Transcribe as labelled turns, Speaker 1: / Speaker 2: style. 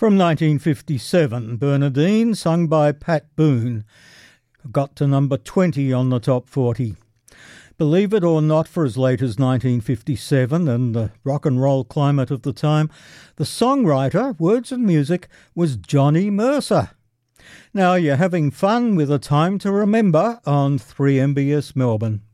Speaker 1: From 1957, Bernadine, sung by Pat Boone, got to number 20 on the top 40. Believe it or not, for as late as 1957 and the rock and roll climate of the time, the songwriter, words and music, was Johnny Mercer. Now you're having fun with A Time to Remember on 3MBS Melbourne.